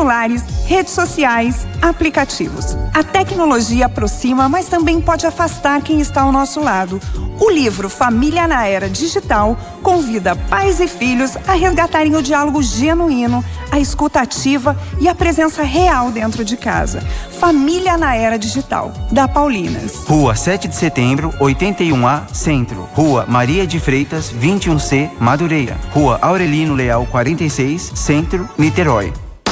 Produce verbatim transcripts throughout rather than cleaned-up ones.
celulares, redes sociais, aplicativos. A tecnologia aproxima, mas também pode afastar quem está ao nosso lado. O livro Família na Era Digital convida pais e filhos a resgatarem o diálogo genuíno, a escuta ativa e a presença real dentro de casa. Família na Era Digital, da Paulinas. Rua sete de setembro, oitenta e um A, Centro. Rua Maria de Freitas, vinte e um C, Madureira. Rua Aurelino Leal, quarenta e seis, Centro, Niterói.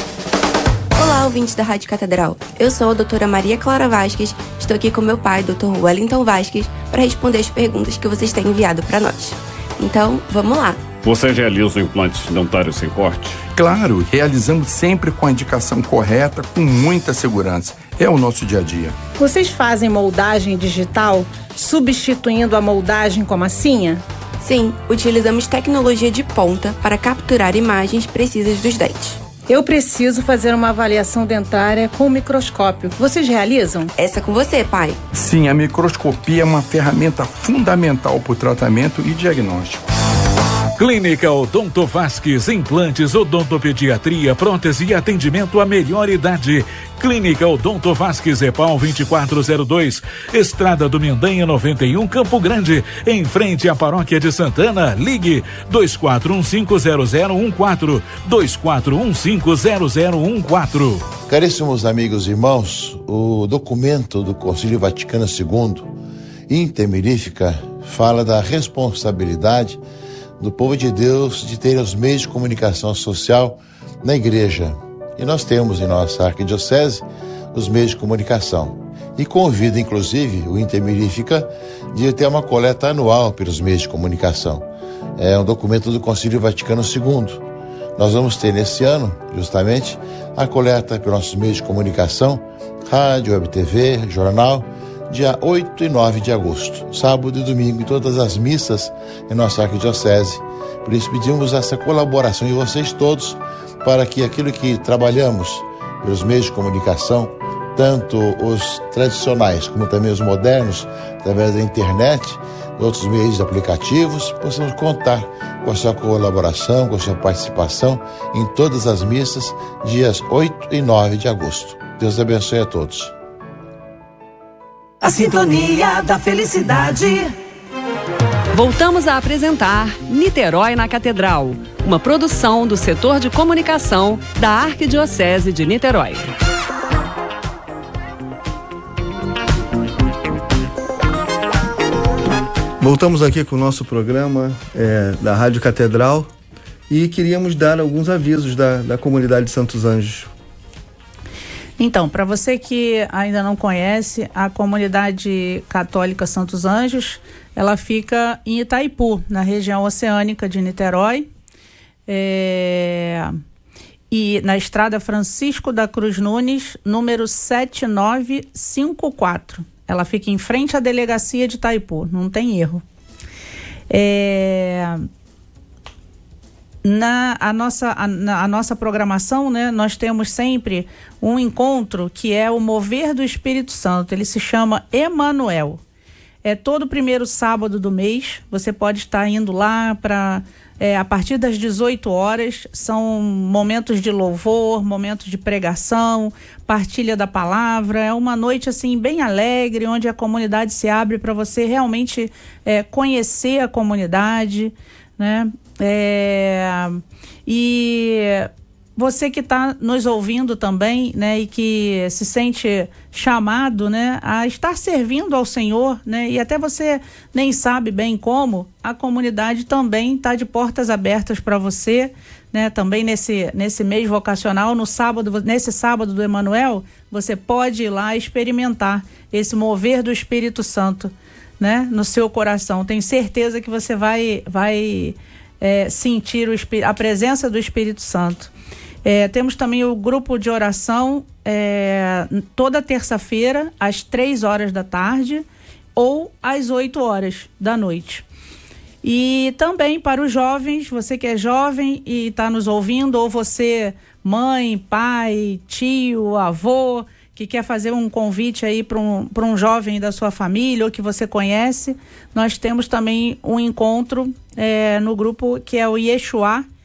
Olá, ouvintes da Rádio Catedral. Eu sou a doutora Maria Clara Vasques. Estou aqui com meu pai, doutor Wellington Vasques, para responder as perguntas que vocês têm enviado para nós. Então, vamos lá. Você realiza implantes dentários sem corte? Claro, realizamos sempre com a indicação correta, com muita segurança. É o nosso dia a dia. Vocês fazem moldagem digital, substituindo a moldagem com massinha? Sim, utilizamos tecnologia de ponta para capturar imagens precisas dos dentes. Eu preciso fazer uma avaliação dentária com microscópio. Vocês realizam? Essa é com você, pai. Sim, a microscopia é uma ferramenta fundamental para o tratamento e diagnóstico. Clínica Odonto Vasques, implantes, odontopediatria, prótese e atendimento à melhor idade. Clínica Odonto Vasques, EPAL vinte e quatro zero dois, Estrada do Mendanha noventa e um, Campo Grande, em frente à Paróquia de Santana. Ligue dois quatro um cinco zero zero um quatro, dois quatro um cinco zero zero um quatro. Caríssimos amigos e irmãos, o documento do Concílio Vaticano segundo, Inter Mirifica, fala da responsabilidade do povo de Deus de ter os meios de comunicação social na igreja. E nós temos em nossa arquidiocese os meios de comunicação. E convida, inclusive, o Inter Mirifica de ter uma coleta anual pelos meios de comunicação. É um documento do Concílio Vaticano segundo. Nós vamos ter nesse ano, justamente, a coleta pelos nossos meios de comunicação, rádio, web T V, jornal, dia oito e nove de agosto, sábado e domingo, em todas as missas em nossa arquidiocese. Por isso pedimos essa colaboração de vocês todos para que aquilo que trabalhamos pelos meios de comunicação, tanto os tradicionais como também os modernos, através da internet, outros meios de aplicativos, possamos contar com a sua colaboração, com a sua participação em todas as missas, dias oito e nove de agosto. Deus abençoe a todos. A sintonia da felicidade. Voltamos a apresentar Niterói na Catedral, uma produção do setor de comunicação da Arquidiocese de Niterói. Voltamos aqui com o nosso programa é, da Rádio Catedral e queríamos dar alguns avisos da, da comunidade de Santos Anjos. Então, para você que ainda não conhece, a comunidade católica Santos Anjos, ela fica em Itaipu, na região oceânica de Niterói, é, e na estrada Francisco da Cruz Nunes, número sete nove cinco quatro. Ela fica em frente à delegacia de Itaipu, não tem erro. É... Na a nossa, a, na, a nossa programação, né, nós temos sempre um encontro que é o Mover do Espírito Santo. Ele se chama Emanuel. É todo primeiro sábado do mês. Você pode estar indo lá para é, a partir das dezoito horas. São momentos de louvor, momentos de pregação, partilha da palavra. É uma noite assim bem alegre, onde a comunidade se abre para você realmente é, conhecer a comunidade, né? É, e você que está nos ouvindo também, né, e que se sente chamado, né, a estar servindo ao Senhor, né, e até você nem sabe bem como, a comunidade também está de portas abertas para você, né, também nesse, nesse mês vocacional, no sábado, nesse sábado do Emanuel, você pode ir lá experimentar esse mover do Espírito Santo, né, no seu coração. Tenho certeza que você vai, vai É, sentir o, a presença do Espírito Santo. É, temos também o grupo de oração é, toda terça-feira, às três horas da tarde ou às oito horas da noite. E também para os jovens, você que é jovem e está nos ouvindo, ou você, mãe, pai, tio, avô, que quer fazer um convite aí para um, para um jovem da sua família ou que você conhece, nós temos também um encontro é, no grupo que é o Yeshua,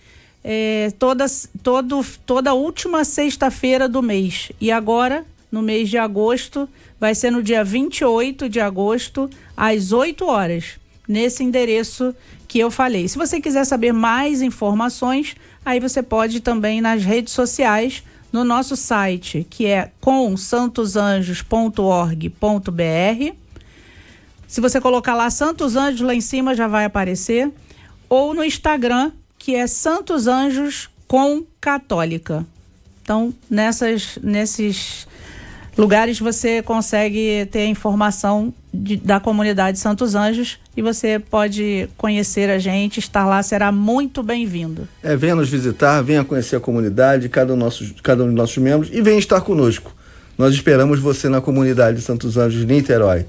é, toda, todo, toda última sexta-feira do mês. E agora, no mês de agosto, vai ser no dia vinte e oito de agosto, às oito horas, nesse endereço que eu falei. Se você quiser saber mais informações, aí você pode ir também nas redes sociais, no nosso site, que é com santos anjos ponto org ponto b r. Se você colocar lá Santos Anjos, lá em cima já vai aparecer. Ou no Instagram, que é Santos Anjos com Católica. Então, nessas, nesses lugares você consegue ter a informação de, da comunidade Santos Anjos e você pode conhecer a gente, estar lá, será muito bem-vindo. É, venha nos visitar, venha conhecer a comunidade, cada um, nossos, cada um dos nossos membros e venha estar conosco. Nós esperamos você na comunidade Santos Anjos de Niterói.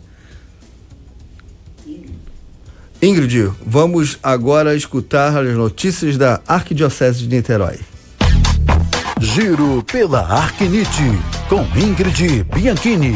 Ingrid, vamos agora escutar as notícias da Arquidiocese de Niterói. Giro pela Arquinite, com Ingrid Bianchini.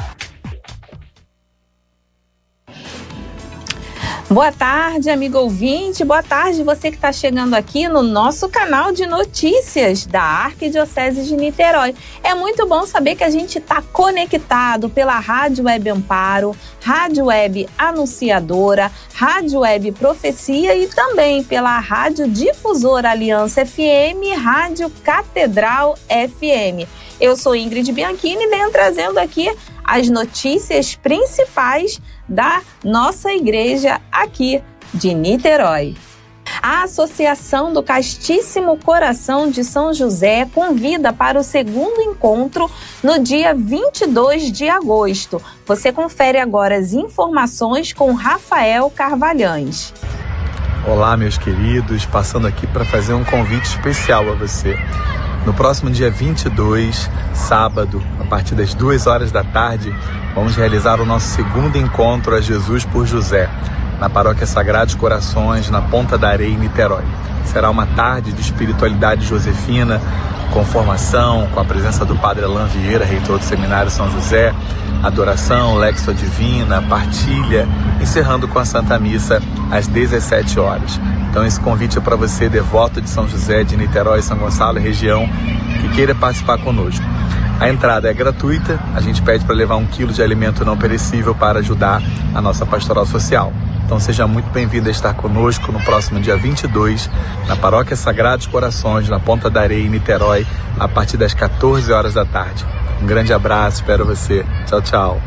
Boa tarde, amigo ouvinte. Boa tarde, você que está chegando aqui no nosso canal de notícias da Arquidiocese de Niterói. É muito bom saber que a gente está conectado pela Rádio Web Amparo, Rádio Web Anunciadora, Rádio Web Profecia e também pela Rádio Difusora Aliança F M, Rádio Catedral F M. Eu sou Ingrid Bianchini e venho trazendo aqui as notícias principais da nossa igreja aqui de Niterói. A Associação do Castíssimo Coração de São José convida para o segundo encontro no dia vinte e dois de agosto. Você confere agora as informações com Rafael Carvalhães. Olá, meus queridos, passando aqui para fazer um convite especial a você. No próximo dia vinte e dois, sábado, a partir das duas horas da tarde, vamos realizar o nosso segundo encontro a Jesus por José, na Paróquia Sagrados Corações, na Ponta da Areia, em Niterói. Será uma tarde de espiritualidade josefina, com formação, com a presença do Padre Alain Vieira, reitor do Seminário São José, adoração, Lexio Divina, partilha, encerrando com a Santa Missa às dezessete horas. Então esse convite é para você, devoto de São José, de Niterói, São Gonçalo e região, que queira participar conosco. A entrada é gratuita, a gente pede para levar um quilo de alimento não perecível para ajudar a nossa pastoral social. Então seja muito bem-vindo a estar conosco no próximo dia vinte e dois, na Paróquia Sagrados Corações, na Ponta da Areia, em Niterói, a partir das quatorze horas da tarde. Um grande abraço, espero você. Tchau, tchau.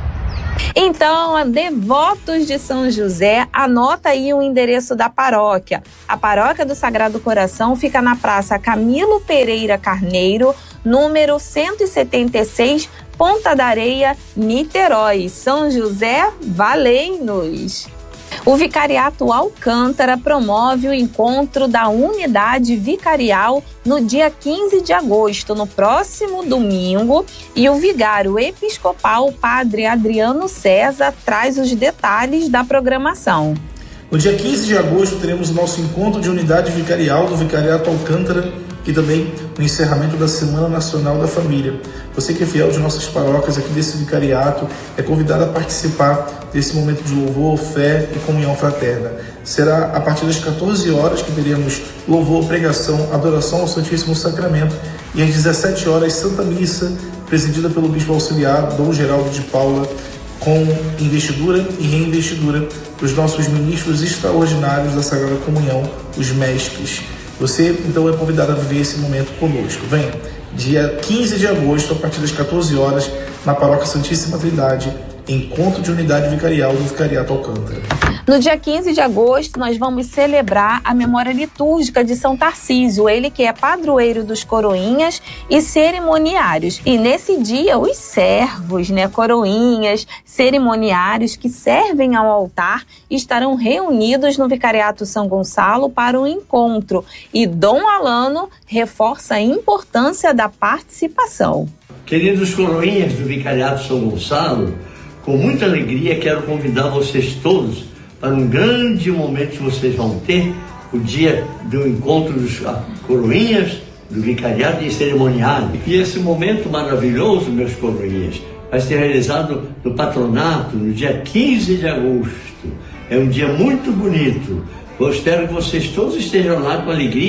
Então, devotos de São José, anota aí o endereço da paróquia. A Paróquia do Sagrado Coração fica na Praça Camilo Pereira Carneiro, número cento e setenta e seis, Ponta da Areia, Niterói. São José, valei-nos! O Vicariato Alcântara promove o encontro da unidade vicarial no dia quinze de agosto, no próximo domingo, e o vigário episcopal, Padre Adriano César, traz os detalhes da programação. No dia quinze de agosto teremos o nosso encontro de unidade vicarial do Vicariato Alcântara e também o encerramento da Semana Nacional da Família. Você que é fiel de nossas paróquias aqui desse vicariato é convidado a participar desse momento de louvor, fé e comunhão fraterna. Será a partir das quatorze horas que teremos louvor, pregação, adoração ao Santíssimo Sacramento e às dezessete horas Santa Missa, presidida pelo Bispo Auxiliar Dom Geraldo de Paula, com investidura e reinvestidura dos nossos ministros extraordinários da Sagrada Comunhão, os mestres. Você, então, é convidado a viver esse momento conosco. Venha, dia quinze de agosto, a partir das quatorze horas, na Paróquia Santíssima Trindade, encontro de unidade vicarial do Vicariato Alcântara. No dia quinze de agosto, nós vamos celebrar a memória litúrgica de São Tarcísio, ele que é padroeiro dos coroinhas e cerimoniários. E nesse dia, os servos, né, coroinhas, cerimoniários que servem ao altar estarão reunidos no Vicariato São Gonçalo para o encontro. E Dom Alano reforça a importância da participação. Queridos coroinhas do Vicariato São Gonçalo, com muita alegria quero convidar vocês todos para um grande momento que vocês vão ter, o dia do encontro dos coroinhas, do vicariato e cerimoniário. E esse momento maravilhoso, meus coroinhas, vai ser realizado no patronato, no dia quinze de agosto. É um dia muito bonito. Eu espero que vocês todos estejam lá com alegria,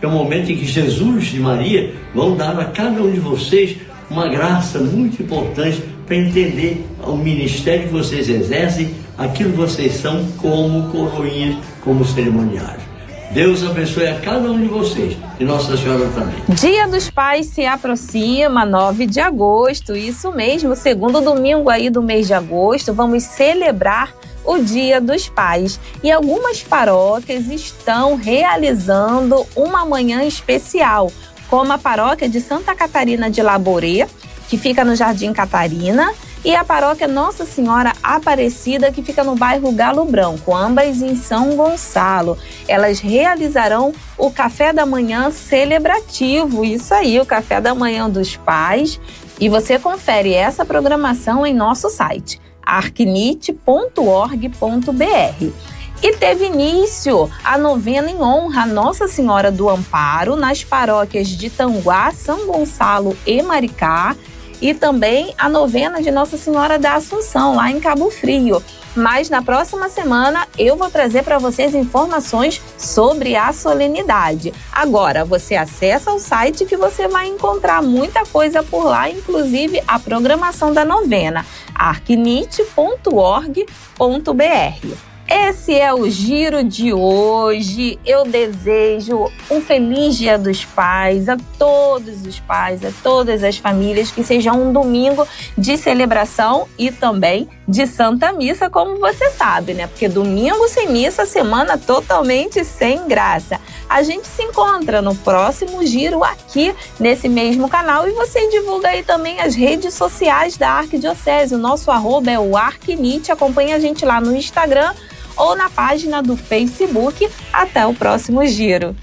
é o momento em que Jesus e Maria vão dar a cada um de vocês uma graça muito importante para entender o ministério que vocês exercem, aquilo que vocês são como coroinhas, como cerimoniários. Deus abençoe a cada um de vocês e Nossa Senhora também. Dia dos Pais se aproxima, nove de agosto, isso mesmo, segundo domingo aí do mês de agosto, vamos celebrar o Dia dos Pais. E algumas paróquias estão realizando uma manhã especial, como a paróquia de Santa Catarina de Laborê, que fica no Jardim Catarina, e a paróquia Nossa Senhora Aparecida, que fica no bairro Galo Branco, ambas em São Gonçalo. Elas realizarão o café da manhã celebrativo, isso aí, o café da manhã dos pais. E você confere essa programação em nosso site, arquinite ponto org ponto br. E teve início a novena em honra a Nossa Senhora do Amparo nas paróquias de Tanguá, São Gonçalo e Maricá, e também a novena de Nossa Senhora da Assunção, lá em Cabo Frio. Mas na próxima semana eu vou trazer para vocês informações sobre a solenidade. Agora, você acessa o site que você vai encontrar muita coisa por lá, inclusive a programação da novena, arquinite ponto org ponto br. Esse é o Giro de hoje. Eu desejo um feliz Dia dos Pais a todos os pais, a todas as famílias, que seja um domingo de celebração e também de Santa Missa, como você sabe, né? Porque domingo sem missa, semana totalmente sem graça. A gente se encontra no próximo Giro aqui nesse mesmo canal, e você divulga aí também as redes sociais da Arquidiocese. O nosso arroba é o Arquinite. Acompanha a gente lá no Instagram ou na página do Facebook. Até o próximo Giro.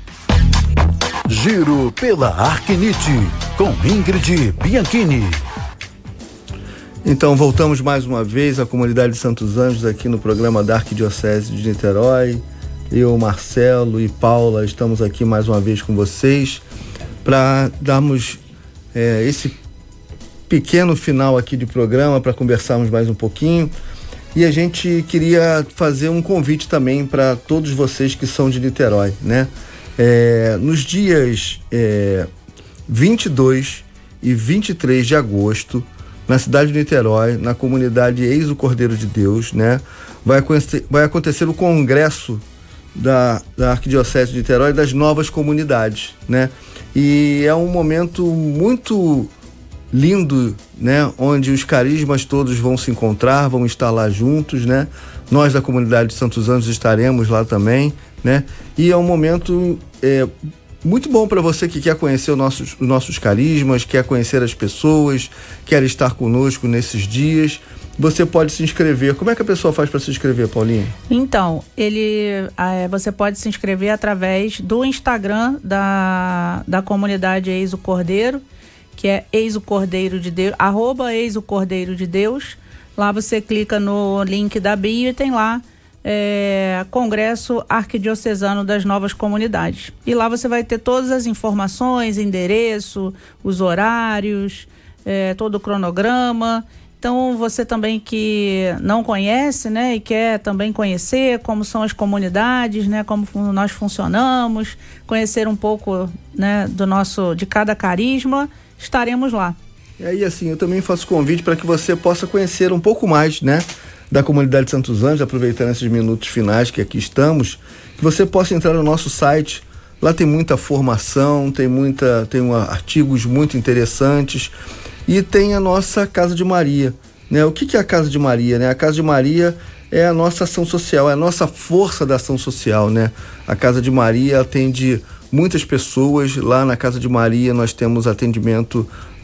Giro pela Arquinite, com Ingrid Bianchini. Então, voltamos mais uma vez à comunidade de Santos Anjos aqui no programa da Arquidiocese de Niterói. Eu, Marcelo e Paula estamos aqui mais uma vez com vocês para darmos é, esse pequeno final aqui de programa, para conversarmos mais um pouquinho. E a gente queria fazer um convite também para todos vocês que são de Niterói, né? É, nos dias é, vinte e dois e vinte e três de agosto, na cidade de Niterói, na comunidade Eis o Cordeiro de Deus, né? Vai acontecer, vai acontecer o congresso da, da Arquidiocese de Niterói das novas comunidades, né? E é um momento muito lindo, né? Onde os carismas todos vão se encontrar, vão estar lá juntos, né? Nós da comunidade de Santos Anjos estaremos lá também, né? E é um momento é, muito bom para você que quer conhecer os nossos, os nossos carismas, quer conhecer as pessoas, quer estar conosco nesses dias. Você pode se inscrever. Como é que a pessoa faz para se inscrever, Paulinha? Então, ele, é, você pode se inscrever através do Instagram da, da comunidade Eis o Cordeiro, que é Eis o Cordeiro de Deus, arroba Eis o Cordeiro de Deus. Lá você clica no link da bio e tem lá é, Congresso Arquidiocesano das Novas Comunidades. E lá você vai ter todas as informações, endereço, os horários, é, todo o cronograma. Então, você também que não conhece, né, e quer também conhecer como são as comunidades, né, como nós funcionamos, conhecer um pouco, né, do nosso, de cada carisma, estaremos lá. E aí, assim, eu também faço convite para que você possa conhecer um pouco mais, né, da comunidade de Santos Anjos, aproveitando esses minutos finais que aqui estamos, que você possa entrar no nosso site. Lá tem muita formação, tem muita, tem um, artigos muito interessantes, e tem a nossa Casa de Maria, né? O que, que é a Casa de Maria, né? A Casa de Maria é a nossa ação social, é a nossa força da ação social, né? A Casa de Maria atende muitas pessoas. Lá na Casa de Maria nós temos atendimento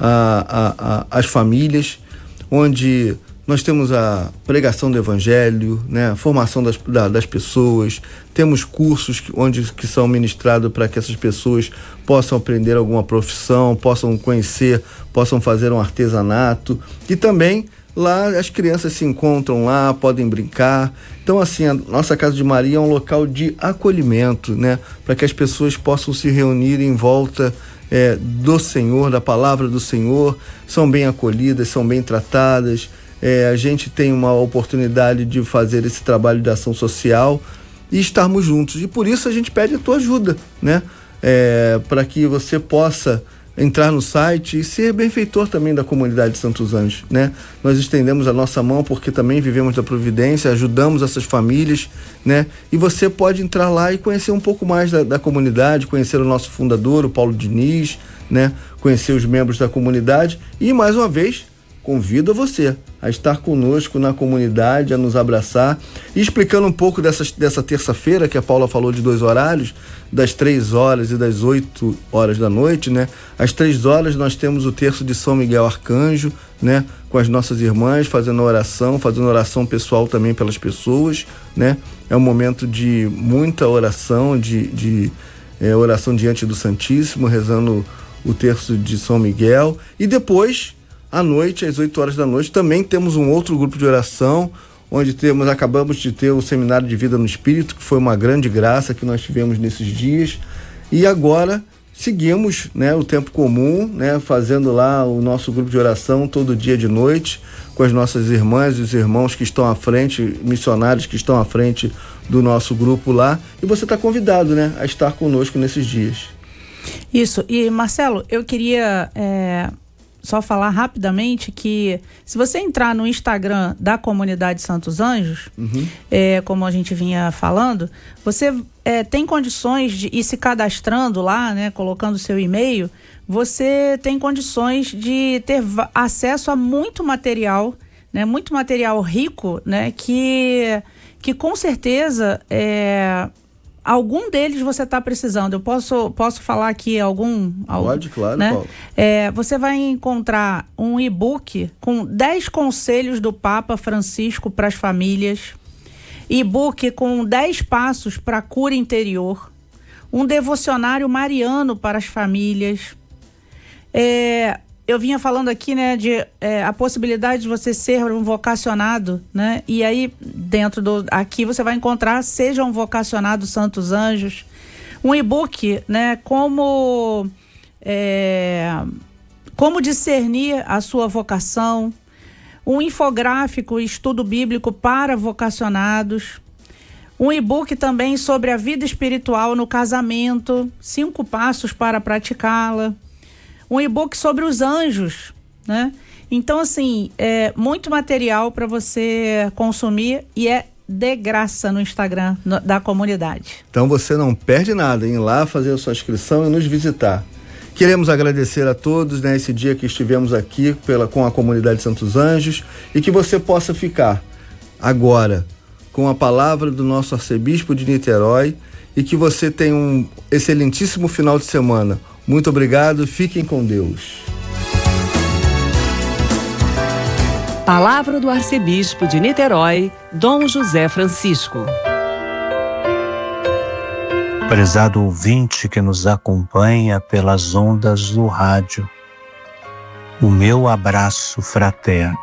às famílias, onde nós temos a pregação do Evangelho, né? A formação das, da, das pessoas, temos cursos que, onde, que são ministrados para que essas pessoas possam aprender alguma profissão, possam conhecer, possam fazer um artesanato. E também lá as crianças se encontram lá, podem brincar. Então, assim, a nossa Casa de Maria é um local de acolhimento, né? Para que as pessoas possam se reunir em volta é, do Senhor, da palavra do Senhor, são bem acolhidas, são bem tratadas. É, a gente tem uma oportunidade de fazer esse trabalho de ação social e estarmos juntos. E por isso a gente pede a tua ajuda, né? é, para que você possa entrar no site e ser benfeitor também da comunidade de Santos Anjos, né? Nós estendemos a nossa mão porque também vivemos da providência, ajudamos essas famílias, né? E você pode entrar lá e conhecer um pouco mais da, da comunidade, conhecer o nosso fundador, o Paulo Diniz, né? Conhecer os membros da comunidade e, mais uma vez, convido a você a estar conosco na comunidade, a nos abraçar. E explicando um pouco dessa, dessa terça-feira, que a Paula falou de dois horários, das três horas e das oito horas da noite, né? Às três horas nós temos o terço de São Miguel Arcanjo, né? Com as nossas irmãs, fazendo oração, fazendo oração pessoal também pelas pessoas, né? É um momento de muita oração, de, de é, oração diante do Santíssimo, rezando o terço de São Miguel. E depois, à noite, às oito horas da noite, também temos um outro grupo de oração, onde temos, acabamos de ter o Seminário de Vida no Espírito, que foi uma grande graça que nós tivemos nesses dias. E agora seguimos, né, o tempo comum, né, fazendo lá o nosso grupo de oração todo dia de noite, com as nossas irmãs e os irmãos que estão à frente, missionários que estão à frente do nosso grupo lá. E você está convidado, né, a estar conosco nesses dias. Isso. E, Marcelo, eu queria... É... só falar rapidamente que se você entrar no Instagram da Comunidade Santos Anjos, uhum. é, como a gente vinha falando, você é, tem condições de ir se cadastrando lá, né, colocando seu e-mail, você tem condições de ter acesso a muito material, né, muito material rico, né, que, que com certeza é, algum deles você está precisando. Eu posso, posso falar aqui algum... Pode, claro, né? Paulo. É, você vai encontrar um e-book com dez conselhos do Papa Francisco para as famílias, e-book com dez passos para a cura interior, um devocionário mariano para as famílias. É, eu vinha falando aqui, né, de é, a possibilidade de você ser um vocacionado, né? E aí, dentro do... Aqui você vai encontrar Seja um Vocacionado Santos Anjos. Um e-book, né? Como... É, como discernir a sua vocação. Um infográfico, estudo bíblico para vocacionados. Um e-book também sobre a vida espiritual no casamento. Cinco passos para praticá-la. Um e-book sobre os anjos, né? Então, assim, é muito material para você consumir e é de graça no Instagram no, da comunidade. Então você não perde nada em ir lá fazer a sua inscrição e nos visitar. Queremos agradecer a todos, né, esse dia que estivemos aqui pela, com a Comunidade Santos Anjos, e que você possa ficar agora com a palavra do nosso arcebispo de Niterói e que você tenha um excelentíssimo final de semana. Muito obrigado, fiquem com Deus. Palavra do arcebispo de Niterói, Dom José Francisco. Prezado ouvinte que nos acompanha pelas ondas do rádio, o meu abraço fraterno.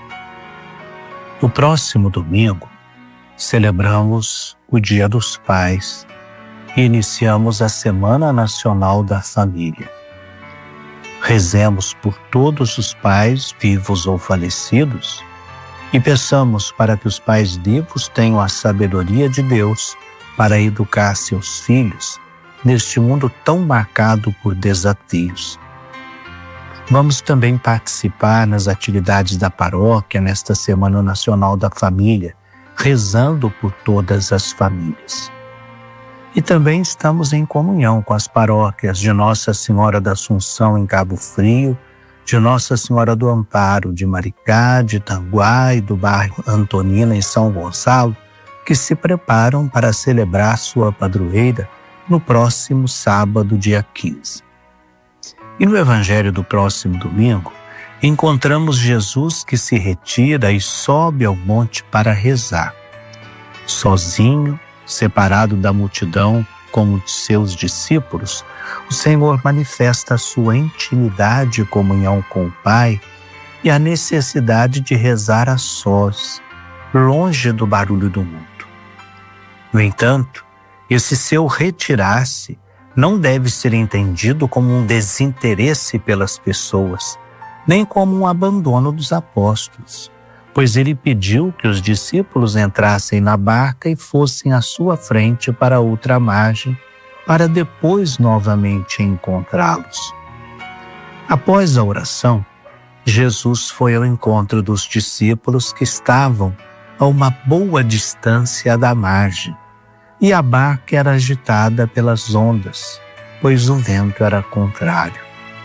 No próximo domingo, celebramos o Dia dos Pais e iniciamos a Semana Nacional da Família. Rezemos por todos os pais, vivos ou falecidos, e peçamos para que os pais vivos tenham a sabedoria de Deus para educar seus filhos neste mundo tão marcado por desafios. Vamos também participar nas atividades da paróquia nesta Semana Nacional da Família, rezando por todas as famílias. E também estamos em comunhão com as paróquias de Nossa Senhora da Assunção em Cabo Frio, de Nossa Senhora do Amparo de Maricá, de Tanguá e do bairro Antonina em São Gonçalo, que se preparam para celebrar sua padroeira no próximo sábado, dia quinze. E no Evangelho do próximo domingo, encontramos Jesus que se retira e sobe ao monte para rezar. Sozinho, separado da multidão como de seus discípulos, o Senhor manifesta a sua intimidade e comunhão com o Pai e a necessidade de rezar a sós, longe do barulho do mundo. No entanto, esse seu retirar-se não deve ser entendido como um desinteresse pelas pessoas, nem como um abandono dos apóstolos, pois ele pediu que os discípulos entrassem na barca e fossem à sua frente para outra margem, para depois novamente encontrá-los. Após a oração, Jesus foi ao encontro dos discípulos que estavam a uma boa distância da margem, e a barca era agitada pelas ondas, pois o vento era contrário.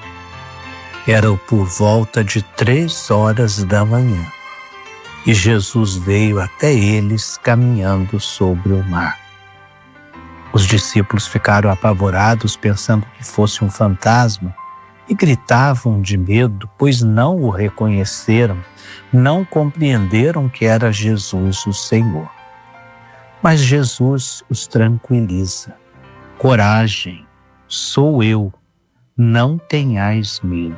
Era por volta de três horas da manhã, e Jesus veio até eles caminhando sobre o mar. Os discípulos ficaram apavorados, pensando que fosse um fantasma, e gritavam de medo, pois não o reconheceram, não compreenderam que era Jesus o Senhor. Mas Jesus os tranquiliza. Coragem, sou eu, não tenhais medo.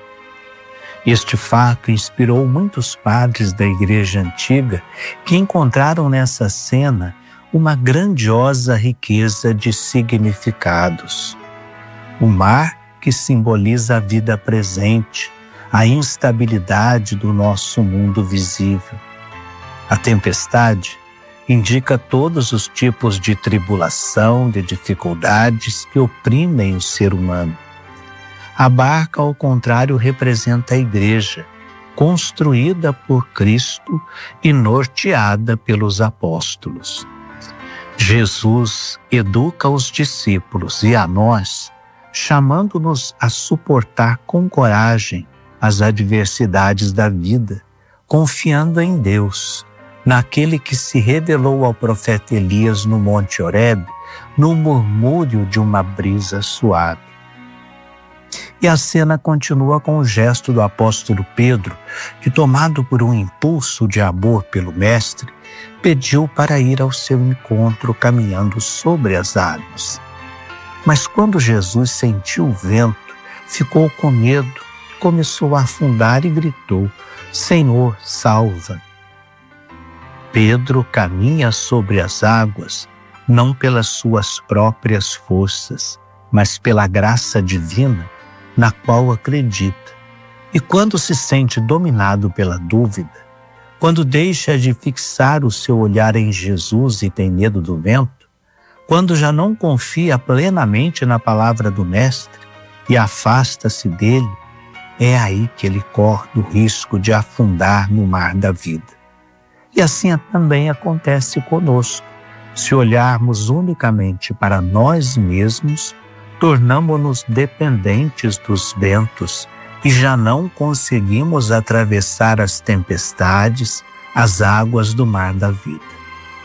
Este fato inspirou muitos padres da Igreja Antiga que encontraram nessa cena uma grandiosa riqueza de significados. O mar, que simboliza a vida presente, a instabilidade do nosso mundo visível. A tempestade indica todos os tipos de tribulação, de dificuldades que oprimem o ser humano. A barca, ao contrário, representa a Igreja, construída por Cristo e norteada pelos apóstolos. Jesus educa os discípulos e a nós, chamando-nos a suportar com coragem as adversidades da vida, confiando em Deus, naquele que se revelou ao profeta Elias no Monte Horebe, no murmúrio de uma brisa suave. E a cena continua com o gesto do apóstolo Pedro, que, tomado por um impulso de amor pelo Mestre, pediu para ir ao seu encontro caminhando sobre as águas. Mas quando Jesus sentiu o vento, ficou com medo, começou a afundar e gritou: Senhor, salva! Pedro caminha sobre as águas, não pelas suas próprias forças, mas pela graça divina na qual acredita. E quando se sente dominado pela dúvida, quando deixa de fixar o seu olhar em Jesus e tem medo do vento, quando já não confia plenamente na palavra do Mestre e afasta-se dele, é aí que ele corre o risco de afundar no mar da vida. E assim também acontece conosco. Se olharmos unicamente para nós mesmos, tornamo-nos dependentes dos ventos e já não conseguimos atravessar as tempestades, as águas do mar da vida.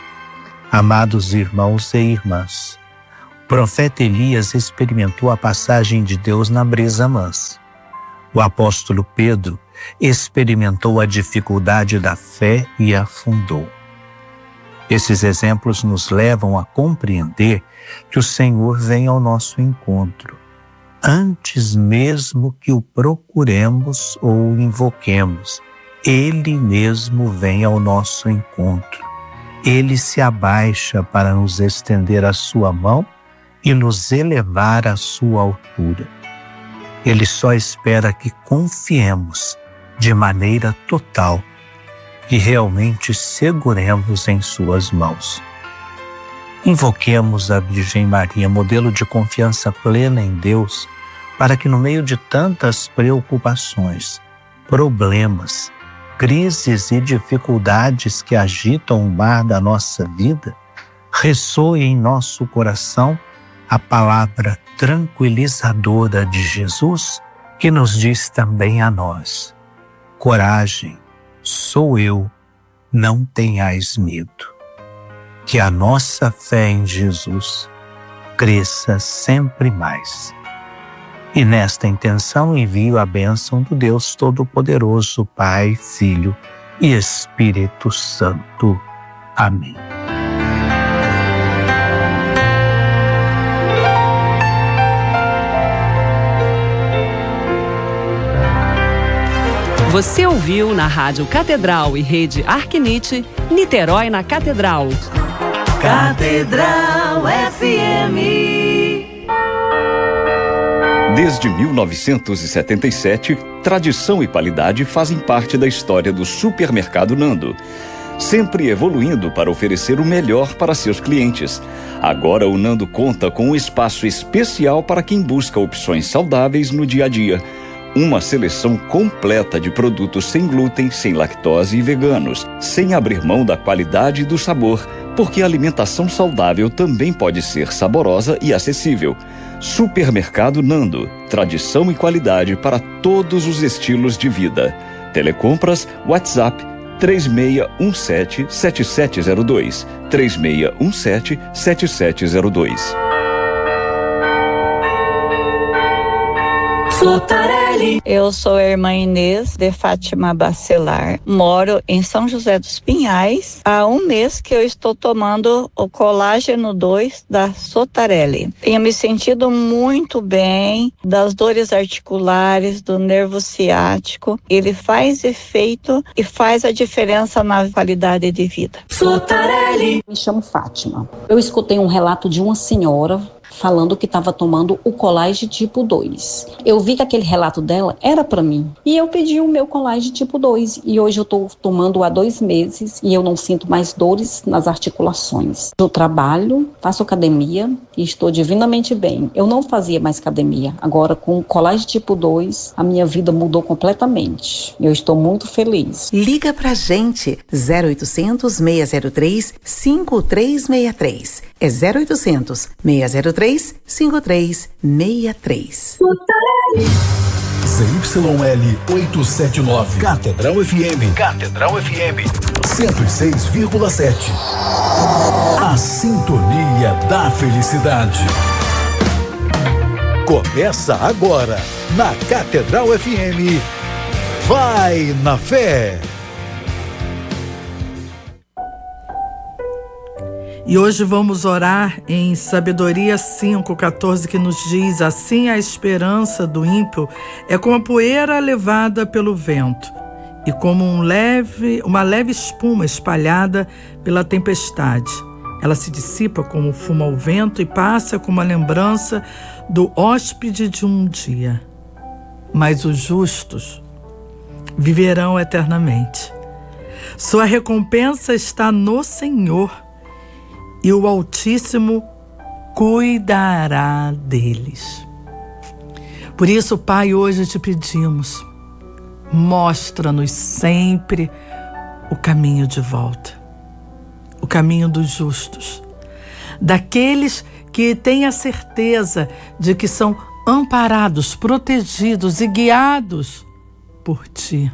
Amados irmãos e irmãs, o profeta Elias experimentou a passagem de Deus na brisa mansa. O apóstolo Pedro experimentou a dificuldade da fé e afundou. Esses exemplos nos levam a compreender que o Senhor vem ao nosso encontro, antes mesmo que o procuremos ou o invoquemos. Ele mesmo vem ao nosso encontro. Ele se abaixa para nos estender a sua mão e nos elevar à sua altura. Ele só espera que confiemos de maneira total e realmente seguremos em suas mãos. Invoquemos a Virgem Maria, modelo de confiança plena em Deus, para que no meio de tantas preocupações, problemas, crises e dificuldades que agitam o mar da nossa vida, ressoe em nosso coração a palavra tranquilizadora de Jesus, que nos diz também a nós: coragem, sou eu, não tenhais medo. Que a nossa fé em Jesus cresça sempre mais. E nesta intenção envio a bênção do Deus Todo-Poderoso, Pai, Filho e Espírito Santo. Amém. Você ouviu na Rádio Catedral e Rede Arquinite, Niterói na Catedral. Catedral F M. Desde mil novecentos e setenta e sete, tradição e qualidade fazem parte da história do Supermercado Nando. sempre evoluindo para oferecer o melhor para seus clientes. Agora o Nando conta com um espaço especial para quem busca opções saudáveis no dia a dia. Uma seleção completa de produtos sem glúten, sem lactose e veganos, sem abrir mão da qualidade e do sabor, porque a alimentação saudável também pode ser saborosa e acessível. Supermercado Nando, tradição e qualidade para todos os estilos de vida. Telecompras, WhatsApp três seis um sete, sete sete zero dois, três seis um sete, sete sete zero dois. Eu sou a irmã Inês de Fátima Bacelar, moro em São José dos Pinhais. Há um mês que eu estou tomando o colágeno dois da Sotarelli. Tenho me sentido muito bem das dores articulares, do nervo ciático. Ele faz efeito e faz a diferença na qualidade de vida. Sotarelli. Me chamo Fátima. Eu escutei um relato de uma senhora falando que estava tomando o Colágeno tipo dois. Eu vi que aquele relato dela era para mim. E eu pedi o meu Colágeno tipo dois. E hoje eu estou tomando há dois meses e eu não sinto mais dores nas articulações. Eu trabalho, faço academia e estou divinamente bem. Eu não fazia mais academia. Agora, com o Colágeno tipo dois, a minha vida mudou completamente. Eu estou muito feliz. Liga pra gente. zero oitocentos, seis zero três, cinco três seis três. É zero oitocentos, seis zero três, cinco três seis três. Z Y L oitocentos e setenta e nove. Catedral F M. Catedral F M. cento e seis vírgula sete. A sintonia da felicidade. Começa agora na Catedral F M. Vai na fé. E hoje vamos orar em Sabedoria cinco, quatorze, que nos diz: assim a esperança do ímpio é como a poeira levada pelo vento e como um leve, uma leve espuma espalhada pela tempestade. Ela se dissipa como fumo ao vento e passa como a lembrança do hóspede de um dia. Mas os justos viverão eternamente. Sua recompensa está no Senhor, e o Altíssimo cuidará deles. Por isso, Pai, hoje te pedimos, mostra-nos sempre o caminho de volta, o caminho dos justos, daqueles que têm a certeza de que são amparados, protegidos e guiados por Ti.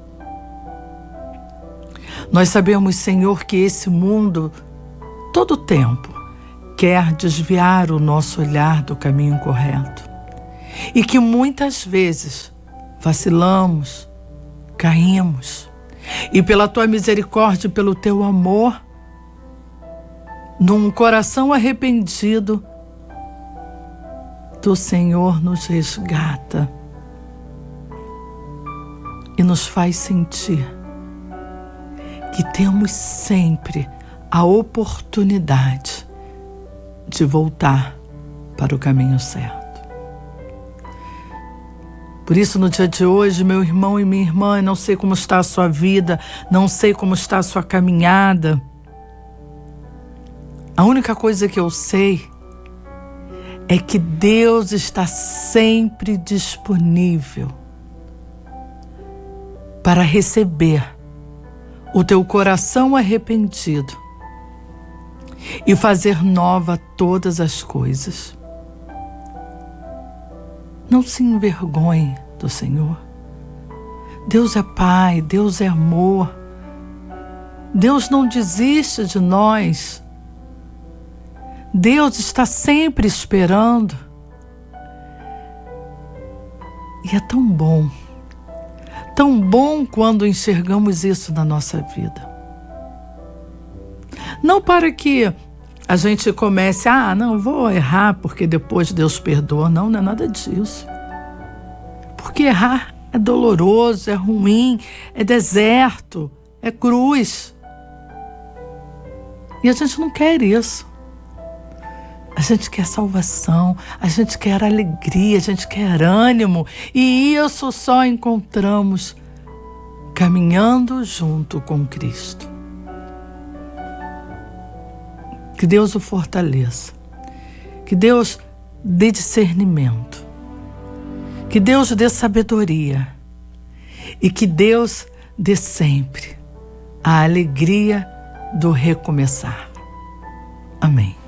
Nós sabemos, Senhor, que esse mundo todo tempo quer desviar o nosso olhar do caminho correto e que muitas vezes vacilamos, caímos e pela Tua misericórdia e pelo Teu amor, num coração arrependido, do Senhor nos resgata e nos faz sentir que temos sempre a oportunidade de voltar para o caminho certo. Por isso, no dia de hoje, meu irmão e minha irmã, não sei como está a sua vida, não sei como está a sua caminhada. A única coisa que eu sei é que Deus está sempre disponível para receber o teu coração arrependido e fazer nova todas as coisas. Não se envergonhe do Senhor. Deus é Pai, Deus é amor. Deus não desiste de nós. Deus está sempre esperando. E é tão bom, tão bom quando enxergamos isso na nossa vida. Não para que a gente comece, ah, não, vou errar porque depois Deus perdoa. Não, não é nada disso. Porque errar é doloroso, é ruim, é deserto, é cruz. E a gente não quer isso. A gente quer salvação, a gente quer alegria, a gente quer ânimo. E isso só encontramos caminhando junto com Cristo. Que Deus o fortaleça. Que Deus dê discernimento. Que Deus dê sabedoria. E que Deus dê sempre a alegria do recomeçar. Amém.